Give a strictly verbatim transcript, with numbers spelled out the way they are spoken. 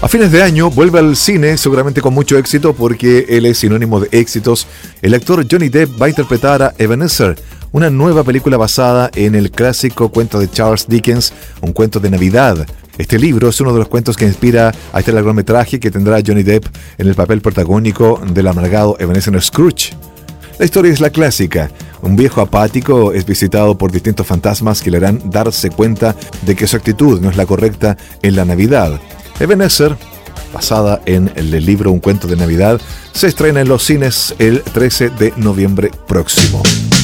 A fines de año vuelve al cine, seguramente con mucho éxito porque él es sinónimo de éxitos. El actor Johnny Depp va a interpretar a Ebenezer, una nueva película basada en el clásico cuento de Charles Dickens, Un cuento de Navidad. Este libro es uno de los cuentos que inspira a este largometraje que tendrá Johnny Depp en el papel protagónico del amargado Ebenezer Scrooge. La historia es la clásica. Un viejo apático es visitado por distintos fantasmas que le harán darse cuenta de que su actitud no es la correcta en la Navidad. Ebenezer, basada en el libro Un cuento de Navidad, se estrena en los cines el trece de noviembre próximo.